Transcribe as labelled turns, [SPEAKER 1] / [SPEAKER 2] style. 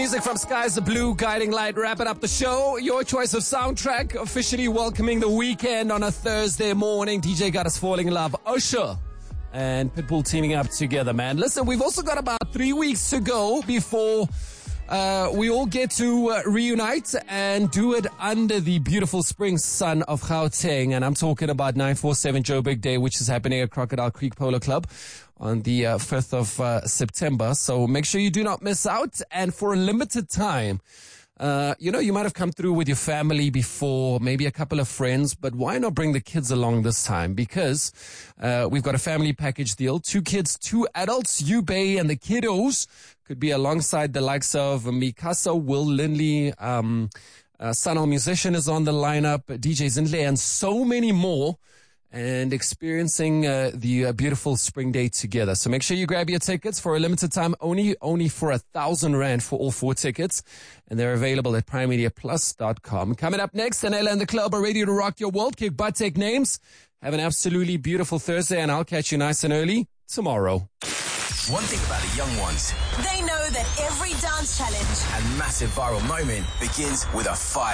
[SPEAKER 1] Music from Skies the Blue, Guiding Light, wrapping up the show. Your choice of soundtrack, officially welcoming the weekend on a Thursday morning. DJ got us falling in love. Usher and Pitbull teaming up together, man. Listen, we've also got about 3 weeks to go before we all get to reunite and do it under the beautiful spring sun of Gauteng. And I'm talking about 947 Joburg Day, which is happening at Crocodile Creek Polo Club on the 5th of September. So make sure you do not miss out. And for a limited time, you might have come through with your family before, maybe a couple of friends, but why not bring the kids along this time? Because we've got a family package deal. 2 kids, 2 adults, you, Bay, and the kiddos could be alongside the likes of Mikasa, Will Lindley, Sanal Musician is on the lineup, DJ Zindle, and so many more, and experiencing the beautiful spring day together. So make sure you grab your tickets for a limited time, only for 1,000 Rand for all 4 tickets. And they're available at primemediaplus.com. Coming up next, Anela and the club are ready to rock your world. Kick butt, take names. Have an absolutely beautiful Thursday, and I'll catch you nice and early tomorrow.
[SPEAKER 2] One thing about the young ones,
[SPEAKER 3] they know that every dance challenge
[SPEAKER 2] and massive viral moment begins with a fire.